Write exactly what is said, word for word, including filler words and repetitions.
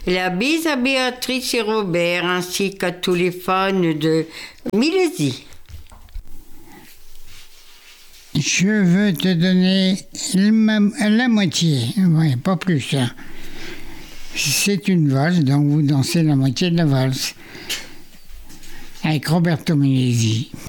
La bise à Béatrice et Robert, ainsi qu'à tous les fans de Milesi. Je veux te donner la, la moitié, ouais, pas plus. Hein. C'est une valse, donc vous dansez la moitié de la valse. Avec Roberto Milesi.